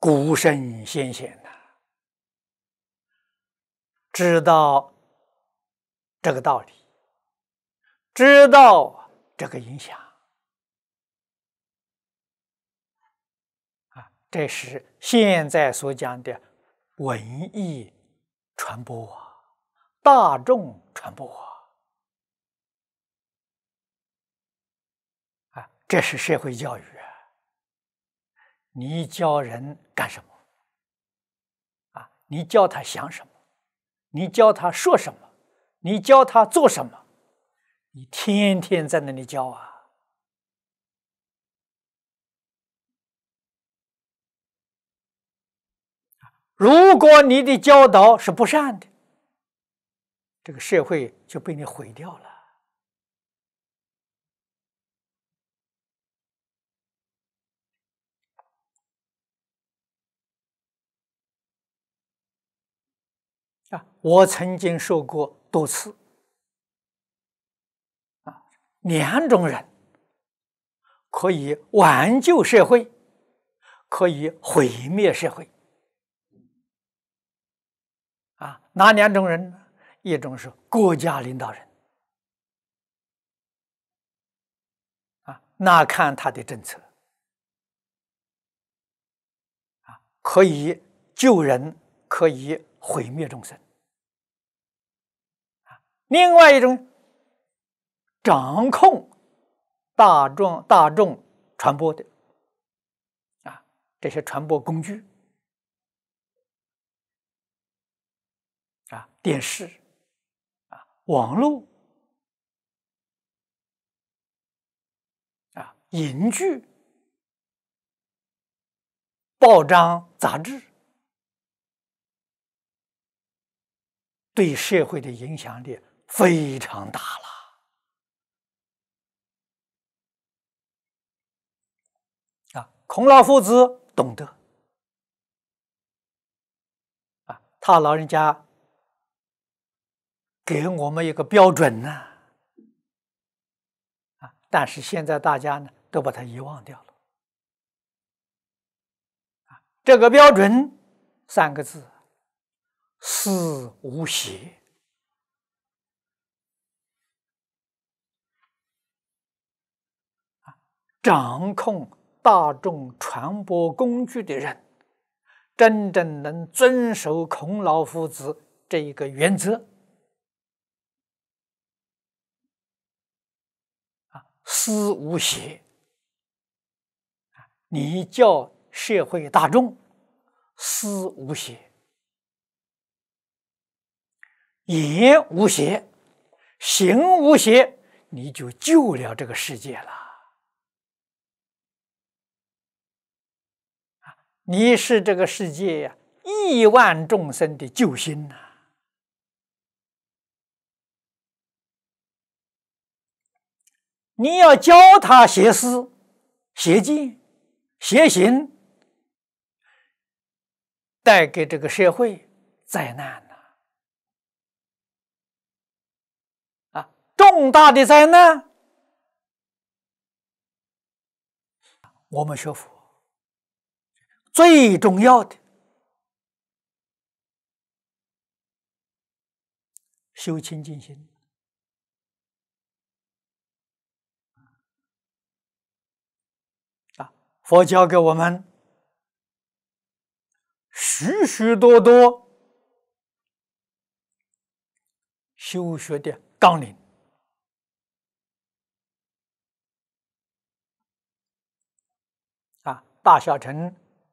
古圣先贤呐，知道这个道理，知道这个影响啊，这是现在所讲的文艺传播啊，大众传播啊，这是社会教育啊。你教人干什么啊？你教他想什么？你教他说什么？你教他做什么？你天天在那里教啊。如果你的教导是不善的，这个社会就被你毁掉了。我曾经说过多次两种人可以挽救社会，可以毁灭社会哪两种人呢？一种是国家领导人那看他的政策可以救人，可以毁灭众生另外一种掌控大众传播的这些传播工具电视网络影剧、报章、杂志，对社会的影响力非常大了孔老夫子懂得他老人家给我们一个标准呢但是现在大家呢都把它遗忘掉了这个标准三个字：思无邪。掌控大众传播工具的人，真正能遵守孔老夫子这一个原则思无邪。你教社会大众思无邪，言无邪，行无邪，你就救了这个世界了。你是这个世界亿万众生的救星呐！你要教他邪思、邪见、邪行，带给这个社会灾难重大的灾难。我们学佛最重要的修清净心佛教给我们许许多多修学的纲领大小乘